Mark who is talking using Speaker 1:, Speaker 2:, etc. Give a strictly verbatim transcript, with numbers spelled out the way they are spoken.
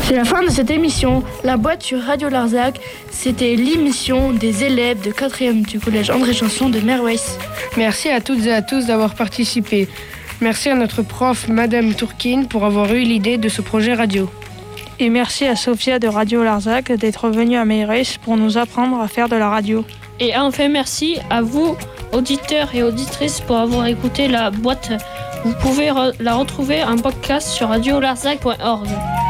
Speaker 1: C'est la fin de cette émission. La boîte sur Radio Larzac, c'était l'émission des élèves de quatrième du collège André Chanson de Merweiss.
Speaker 2: Merci à toutes et à tous d'avoir participé. Merci à notre prof, Madame Tourkine, pour avoir eu l'idée de ce projet radio.
Speaker 3: Et merci à Sophia de Radio Larzac d'être venue à Merweiss pour nous apprendre à faire de la radio.
Speaker 4: Et enfin, merci à vous, auditeurs et auditrices, pour avoir écouté la boîte. Vous pouvez re- la retrouver en podcast sur radio larzac point org.